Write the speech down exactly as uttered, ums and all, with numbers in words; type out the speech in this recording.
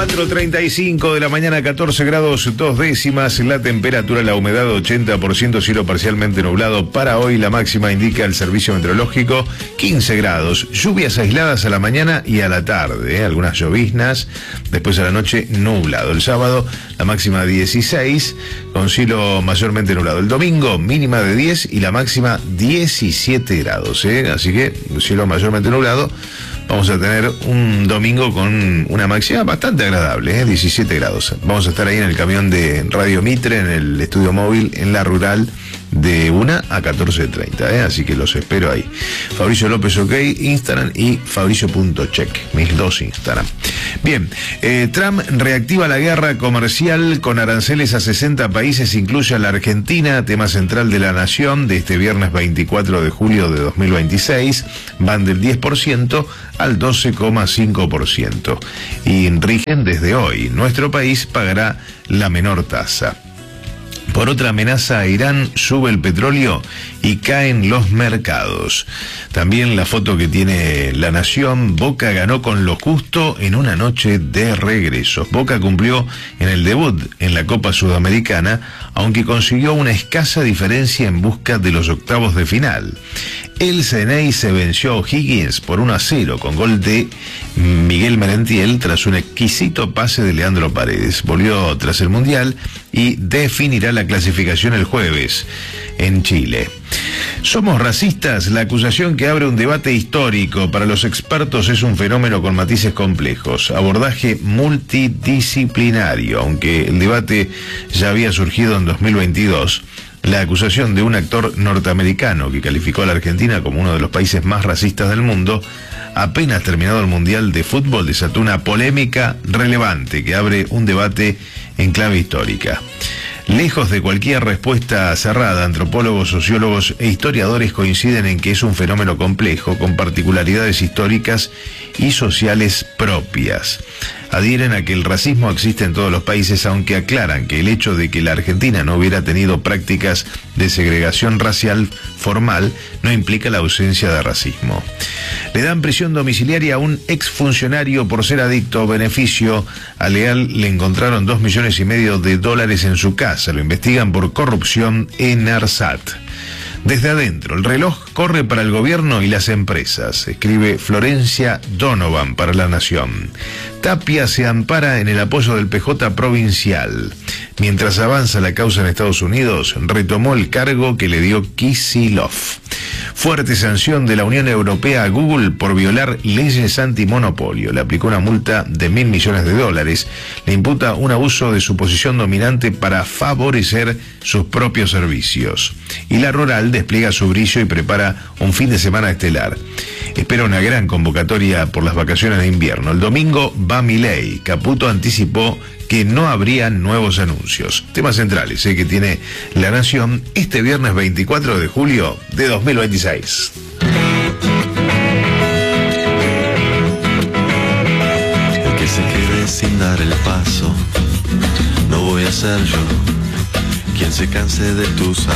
cuatro treinta y cinco de la mañana, catorce grados dos décimas, la temperatura, la humedad ochenta por ciento, cielo parcialmente nublado. Para hoy la máxima indica el servicio meteorológico quince grados, lluvias aisladas a la mañana y a la tarde, ¿eh? Algunas lloviznas, después a la noche nublado. El sábado la máxima dieciséis, con cielo mayormente nublado. El domingo mínima de diez y la máxima diecisiete grados, ¿eh? Así que cielo mayormente nublado. Vamos a tener un domingo con una máxima bastante agradable, ¿eh? diecisiete grados. Vamos a estar ahí en el camión de Radio Mitre, en el estudio móvil, en la rural, de una a catorce treinta, ¿eh? Así que los espero ahí. Fabricio López OK, Instagram, y Fabricio.check, mis dos Instagram. Bien, eh, Trump reactiva la guerra comercial con aranceles a sesenta países, incluye a la Argentina, tema central de La Nación de este viernes veinticuatro de julio de dos mil veintiséis, van del diez por ciento al doce coma cinco por ciento y rigen desde hoy. Nuestro país pagará la menor tasa. Por otra amenaza a Irán, sube el petróleo y caen los mercados. También la foto que tiene La Nación, Boca ganó con lo justo en una noche de regresos. Boca cumplió en el debut en la Copa Sudamericana, aunque consiguió una escasa diferencia en busca de los octavos de final. El C N I se venció a O'Higgins por uno a cero con gol de Miguel Merentiel tras un exquisito pase de Leandro Paredes. Volvió tras el Mundial y definirá la clasificación el jueves en Chile. ¿Somos racistas? La acusación que abre un debate histórico. Para los expertos es un fenómeno con matices complejos, abordaje multidisciplinario. Aunque el debate ya había surgido en dos mil veintidós, la acusación de un actor norteamericano que calificó a la Argentina como uno de los países más racistas del mundo, apenas terminado el Mundial de Fútbol, desató una polémica relevante que abre un debate en clave histórica. Lejos de cualquier respuesta cerrada, antropólogos, sociólogos e historiadores coinciden en que es un fenómeno complejo, con particularidades históricas y sociales propias. Adhieren a que el racismo existe en todos los países, aunque aclaran que el hecho de que la Argentina no hubiera tenido prácticas de segregación racial formal no implica la ausencia de racismo. Le dan prisión domiciliaria a un exfuncionario por ser adicto a beneficio. A Leal le encontraron dos millones y medio de dólares en su casa. Lo investigan por corrupción en ARSAT. Desde adentro, el reloj corre para el gobierno y las empresas, escribe Florencia Donovan para La Nación. Tapia se ampara en el apoyo del P J provincial. Mientras avanza la causa en Estados Unidos, retomó el cargo que le dio Kicillof. Fuerte sanción de la Unión Europea a Google por violar leyes antimonopolio. Le aplicó una multa de mil millones de dólares. Le imputa un abuso de su posición dominante para favorecer sus propios servicios. Y la rural despliega su brillo y prepara un fin de semana estelar. Espera una gran convocatoria por las vacaciones de invierno. El domingo va Milei. Caputo anticipó que no habría nuevos anuncios. Temas centrales ¿eh? que tiene La Nación este viernes veinticuatro de julio de dos mil veintiséis. El que se quede sin dar el paso, no voy a ser yo quien se canse de tus